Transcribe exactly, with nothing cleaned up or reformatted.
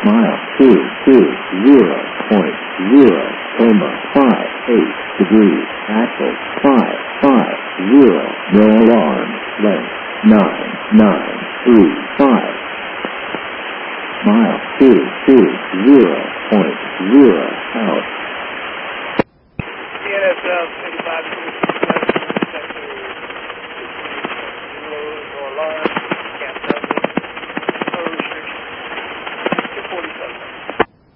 Mile two two zero point zero coma five eight degrees. Axle five five zero. No alarm. Length nine nine three five. Mile two two zero point zero out.